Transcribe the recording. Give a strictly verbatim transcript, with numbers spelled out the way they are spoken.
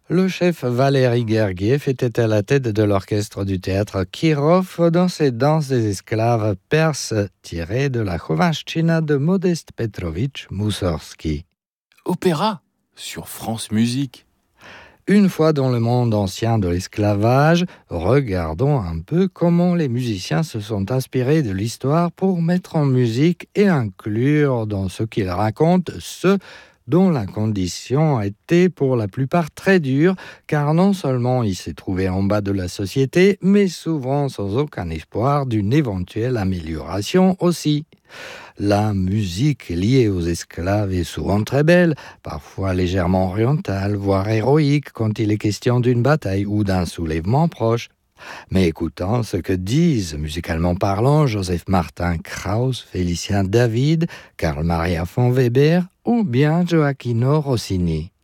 Le chef Valéry Gergiev était à la tête de l'orchestre du théâtre Kirov dans ses danses des esclaves perses tirées de la Chovachtina de Modeste Petrovitch Moussorski. Opéra sur France Musique. Une fois dans le monde ancien de l'esclavage, regardons un peu comment les musiciens se sont inspirés de l'histoire pour mettre en musique et inclure dans ce qu'ils racontent ceux dont la condition était pour la plupart très dure, car non seulement ils se trouvaient en bas de la société, mais souvent sans aucun espoir d'une éventuelle amélioration aussi. La musique liée aux esclaves est souvent très belle, parfois légèrement orientale, voire héroïque quand il est question d'une bataille ou d'un soulèvement proche. Mais écoutons ce que disent, musicalement parlant, Joseph Martin Krauss, Félicien David, Karl Maria von Weber ou bien Gioacchino Rossini.